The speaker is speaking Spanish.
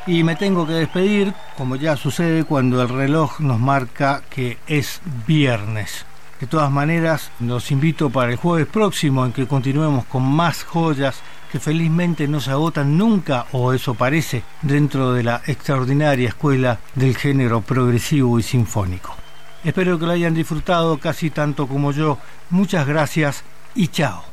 Y me tengo que despedir, como ya sucede cuando el reloj nos marca que es viernes. De todas maneras, los invito para el jueves próximo en que continuemos con más joyas que felizmente no se agotan nunca, o eso parece, dentro de la extraordinaria escuela del género progresivo y sinfónico. Espero que lo hayan disfrutado casi tanto como yo. Muchas gracias y chao.